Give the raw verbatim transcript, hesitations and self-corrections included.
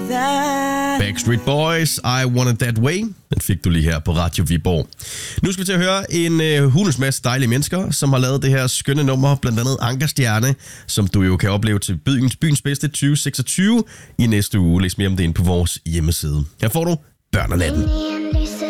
Backstreet Boys, I Want It That Way. Den fik du lige her på Radio Viborg. Nu skal vi til at høre en øh, hulens masse dejlige mennesker, som har lavet det her skønne nummer, blandt andet Anker Stjerne, som du jo kan opleve til byens, byens bedste tyve seksogtyve i næste uge. Læs mere om det ind på vores hjemmeside. Her får du Børn og Natten.